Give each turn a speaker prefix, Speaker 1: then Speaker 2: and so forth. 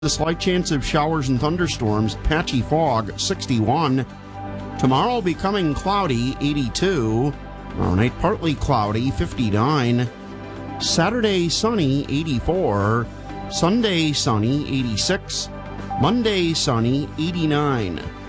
Speaker 1: The slight chance of showers and thunderstorms, patchy fog, 61. Tomorrow becoming cloudy, 82. Tomorrow night partly cloudy, 59. Saturday sunny, 84. Sunday sunny, 86. Monday sunny, 89.